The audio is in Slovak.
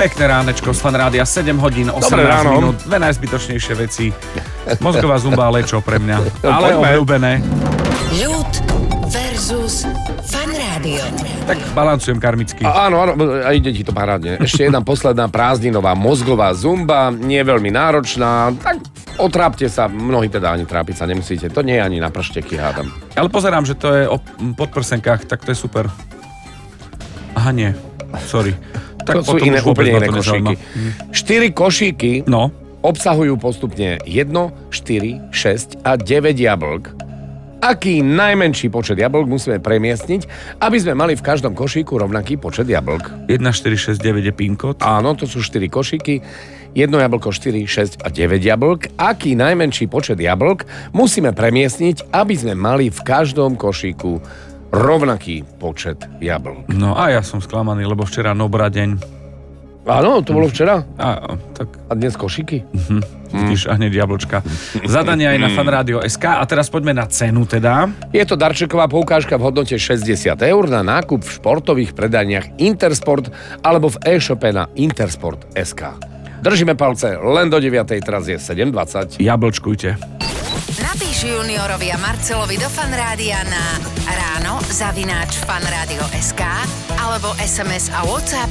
Pekné ránečko z Fanrádia, 7 hodín, 18 minút, dve najzbytočnejšie veci. Mozgová zumba, ale čo pre mňa. Ale obľúbené. Ľud versus Fanrádio. Tak balancujem karmicky. Áno, a ide ti to parádne. Ešte jedna posledná prázdninová mozgová zumba, nie je veľmi náročná, tak otrápte sa, mnohí teda ani trápiť sa nemusíte, to nie je ani na pršteky, hádam. Ale pozerám, že to je o podprsenkách, tak to je super. Aha, nie, sorry. Tak to sú iné, úplne iné košíky. 4 košíky obsahujú postupne 1, 4, 6 a 9 jablk. Aký najmenší počet jablk musíme premiestniť, aby sme mali v každom košíku rovnaký počet jablk? 1, 4, 6, 9 je PIN kód. Áno, to sú 4 košíky. 1 jablko, 4, 6 a 9 jablk. Aký najmenší počet jablk musíme premiestniť, aby sme mali v každom košíku rovnaký počet jablk? No a ja som sklamaný, lebo včera Nobra deň. Áno, to bolo včera. Tak. A dnes košíky? Vidíš, a hneď jablčka. Zadanie aj na fanradio.sk. A teraz poďme na cenu teda. Je to darčeková poukážka v hodnote 60 eur na nákup v športových predajniach Intersport alebo v e-shope na intersport.sk. Držíme palce len do 9. Teraz je 7:20. Jablčkujte. Napíš juniorovi a Marcelovi do Fanrádia na ráno @fanradio.sk alebo SMS a WhatsApp